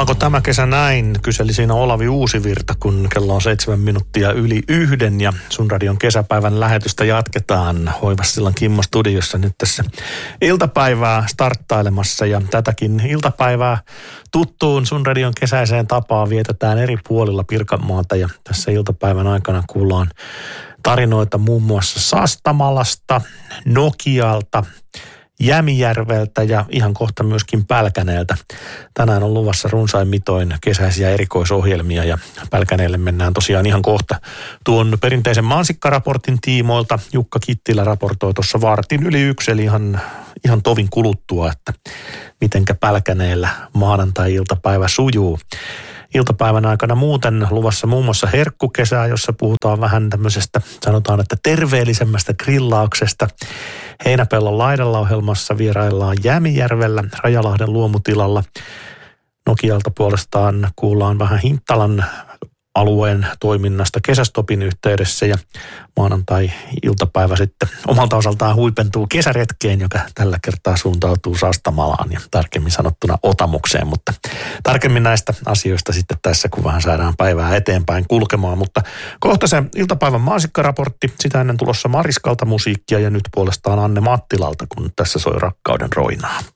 Ollaanko tämä kesä näin, kyseli siinä Olavi Uusivirta, kun kello on 7 minuuttia yli 1 ja Sun Radion kesäpäivän lähetystä jatketaan. Hoivassillan Kimmo studiossa nyt tässä iltapäivää starttailemassa ja tätäkin iltapäivää tuttuun Sun Radion kesäiseen tapaan vietetään eri puolilla Pirkanmaata ja tässä iltapäivän aikana kuullaan tarinoita muun muassa Sastamalasta, Nokialta, Jämijärveltä ja ihan kohta myöskin Pälkäneeltä. Tänään on luvassa runsain mitoin kesäisiä erikoisohjelmia ja Pälkäneelle mennään tosiaan ihan kohta tuon perinteisen mansikkaraportin tiimoilta. Jukka Kittilä raportoi tuossa vartin yli 1, eli ihan tovin kuluttua, että mitenkä Pälkäneellä maanantai-iltapäivä sujuu. Iltapäivän aikana muuten luvassa muun muassa herkkukesää, jossa puhutaan vähän tämmöisestä, sanotaan, että terveellisemmästä grillauksesta. Heinäpellon laidalla ohjelmassa vieraillaan Jämijärvellä, Rajalahden luomutilalla. Nokialta puolestaan kuullaan vähän Hintalan alueen toiminnasta kesästopin yhteydessä ja maanantai-iltapäivä sitten omalta osaltaan huipentuu kesäretkeen, joka tällä kertaa suuntautuu Sastamalaan ja tarkemmin sanottuna Otamukseen, mutta tarkemmin näistä asioista sitten tässä, kun vähän saadaan päivää eteenpäin kulkemaan, mutta kohta se iltapäivän mansikkaraportti, sitä ennen tulossa Mariskalta musiikkia ja nyt puolestaan Anne Mattilalta, kun tässä soi Rakkauden roinaa.